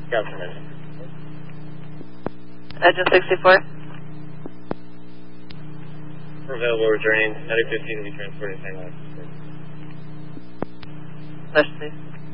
Captain Engine. Engine 64. We're available returning. Medic 15 will be transporting St. Louis. Left, please.